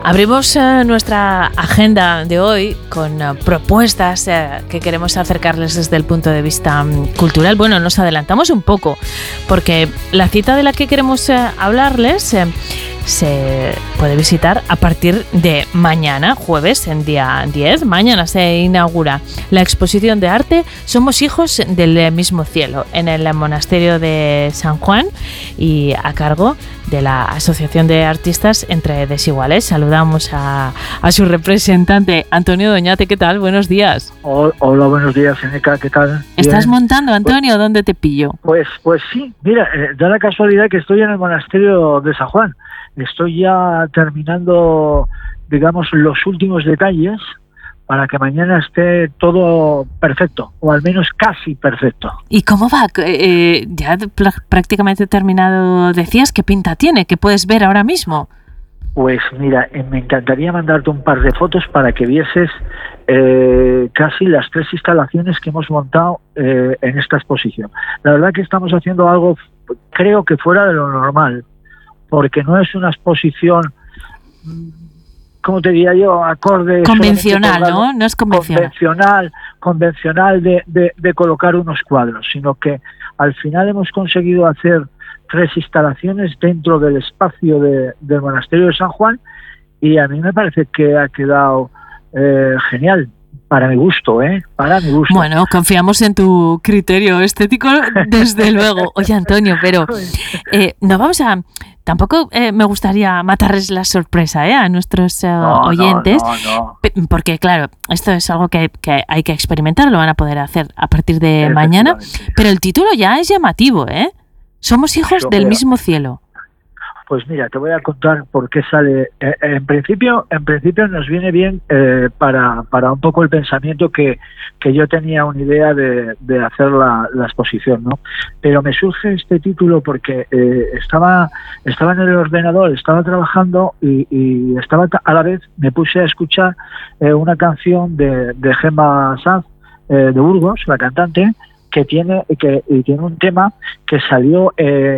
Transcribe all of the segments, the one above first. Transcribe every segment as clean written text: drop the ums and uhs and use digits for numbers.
Abrimos nuestra agenda de hoy con propuestas que queremos acercarles desde el punto de vista cultural. Bueno, nos adelantamos un poco porque la cita de la que queremos hablarles se puede visitar a partir de mañana, jueves, en día 10. Mañana se inaugura la exposición de arte Somos hijos del mismo cielo en el monasterio de San Juan y a cargo de la Asociación de Artistas Entre Desiguales. Saludamos a su representante, Antonio Doñate. ¿Qué tal? Buenos días. Hola, buenos días, Eneca. ¿Qué tal? ¿Estás montando, Antonio? ¿Dónde te pillo? Pues sí. Mira, da la casualidad que estoy en el monasterio de San Juan. Estoy ya terminando, digamos, los últimos detalles para que mañana esté todo perfecto, o al menos casi perfecto. ¿Y cómo va? Ya prácticamente terminado, decías. ¿Qué pinta tiene? ¿Qué puedes ver ahora mismo? Pues mira, me encantaría mandarte un par de fotos para que vieses casi las 3 instalaciones que hemos montado en esta exposición. La verdad que estamos haciendo algo, creo que fuera de lo normal, porque no es una exposición, ¿cómo te diría yo? Acorde. Convencional, ¿no? No es convencional. Convencional de colocar unos cuadros, sino que al final hemos conseguido hacer 3 instalaciones dentro del espacio del monasterio de San Juan y a mí me parece que ha quedado genial. Para mi gusto, para mi gusto. Bueno, confiamos en tu criterio estético, desde luego. Oye, Antonio, pero no vamos a... Tampoco me gustaría matarles la sorpresa a nuestros oyentes, no. Porque claro, esto es algo que hay que experimentar, lo van a poder hacer a partir de mañana, pero el título ya es llamativo, Somos hijos del mismo cielo. Pues mira, te voy a contar por qué sale. En principio nos viene bien para un poco el pensamiento que yo tenía una idea de hacer la exposición, ¿no? Pero me surge este título porque estaba en el ordenador, estaba trabajando y estaba a la vez me puse a escuchar una canción de Gemma Sanz de Burgos, la cantante, que tiene un tema que salió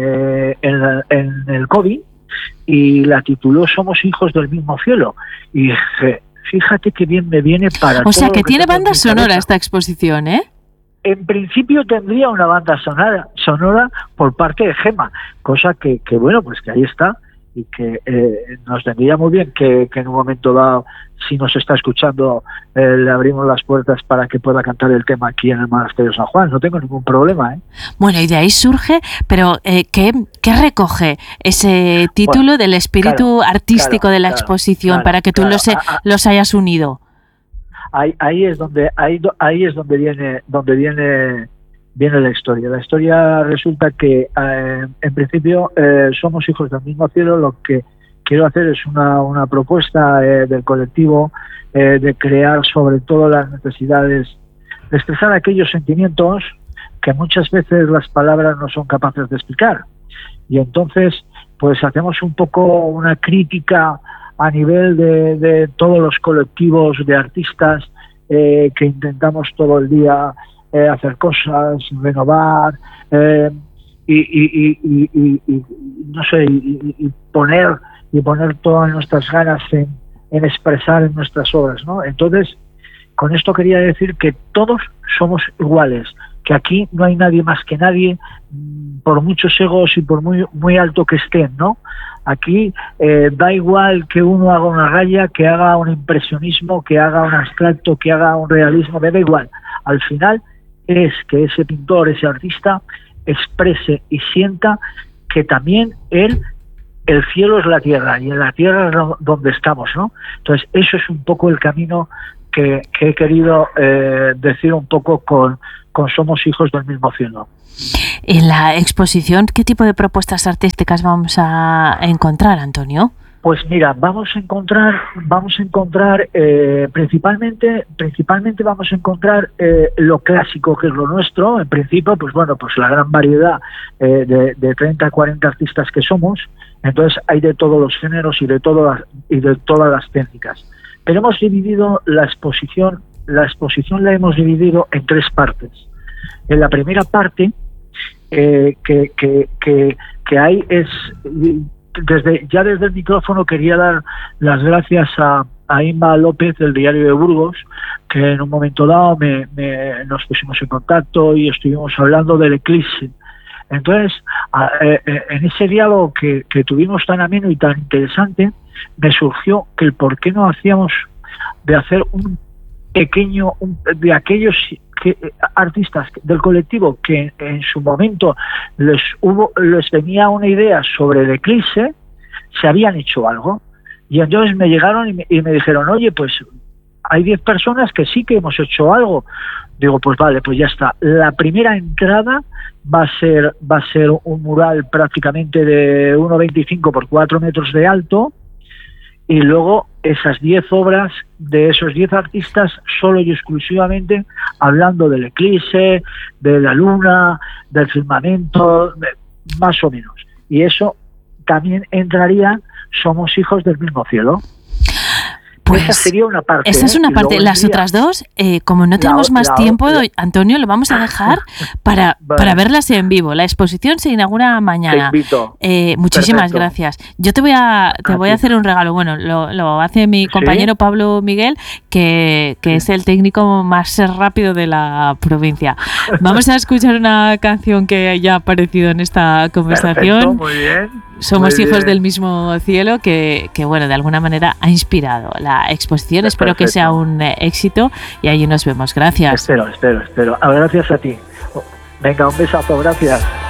en el COVID y la tituló Somos hijos del mismo cielo. Y fíjate que bien me viene para... O sea, que tiene banda sonora esta exposición, En principio tendría una banda sonora por parte de Gemma, cosa que bueno, pues que ahí está y que nos vendría muy bien que en un momento dado, si nos está escuchando, le abrimos las puertas para que pueda cantar el tema aquí en el monasterio de San Juan. No tengo ningún problema, Bueno, y de ahí surge, pero ¿qué recoge ese título del espíritu artístico de la exposición para que tú los hayas unido? Ahí es donde viene la historia. La historia resulta que en principio somos hijos del mismo cielo. Lo que quiero hacer es una propuesta del colectivo de crear sobre todo las necesidades, de expresar aquellos sentimientos que muchas veces las palabras no son capaces de explicar. Y entonces pues hacemos un poco una crítica a nivel de todos los colectivos de artistas que intentamos todo el día hacer cosas, renovar y no sé, y poner todas nuestras ganas en expresar en nuestras obras, ¿no? Entonces, con esto quería decir que todos somos iguales, que aquí no hay nadie más que nadie, por muchos egos y por muy alto que estén, ¿no? Aquí da igual que uno haga una raya, que haga un impresionismo, que haga un abstracto, que haga un realismo, me da igual. Al final es que ese pintor, ese artista, exprese y sienta que también el cielo es la tierra y en la tierra es donde estamos, ¿no? Entonces, eso es un poco el camino que he querido decir un poco con Somos hijos del mismo cielo. En la exposición, ¿qué tipo de propuestas artísticas vamos a encontrar, Antonio? Pues mira, vamos a encontrar principalmente vamos a encontrar lo clásico, que es lo nuestro. En principio, pues bueno, pues la gran variedad de 30 a 40 artistas que somos. Entonces hay de todos los géneros y de todas las técnicas. Pero hemos dividido la exposición la hemos dividido en 3 partes. En la primera parte que hay es desde el micrófono quería dar las gracias a Inma López del Diario de Burgos, que en un momento dado nos pusimos en contacto y estuvimos hablando del eclipse. Entonces, en ese diálogo que tuvimos tan ameno y tan interesante, me surgió que el por qué no hacíamos de hacer un pequeño, de aquellos artistas del colectivo que en su momento les venía una idea sobre el eclipse, se habían hecho algo. Y entonces me llegaron y me dijeron, oye, pues hay 10 personas que sí que hemos hecho algo. Digo, pues vale, pues ya está. La primera entrada va a ser un mural prácticamente de 1,25 por 4 metros de alto, y luego esas 10 obras de esos 10 artistas solo y exclusivamente hablando del eclipse, de la luna, del firmamento, más o menos. Y eso también entraría, somos hijos del mismo cielo. Pues esa sería una parte. Esa es una parte. Las otras dos, como no tenemos más tiempo, Antonio, lo vamos a dejar para verlas en vivo. La exposición se inaugura mañana. Te invito. Muchísimas gracias. Yo te voy a hacer un regalo. Bueno, lo hace mi compañero Pablo Miguel, que es el técnico más rápido de la provincia. Vamos a escuchar una canción que ya ha aparecido en esta conversación. Perfecto, muy bien. Somos hijos del mismo cielo, que bueno, de alguna manera ha inspirado la exposición. Espero que sea un éxito y allí nos vemos. Gracias. Espero. Gracias a ti. Venga, un besazo, gracias.